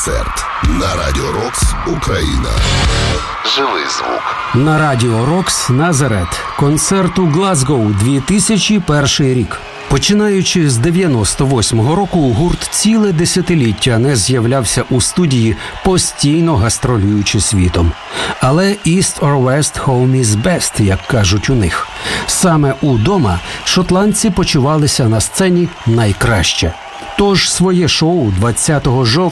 концерт на Радіо Рокс Україна. Живий звук. На Радіо Рокс Назарет. Концерт у Глазгоу, 2001 рік. Починаючи з 98-го року, гурт ціле десятиліття не з'являвся у студії, постійно гастролюючи світом. Але East or West, home is best, як кажуть у них. Саме удома шотландці почувалися на сцені найкраще. Тож своє шоу 20 жовтня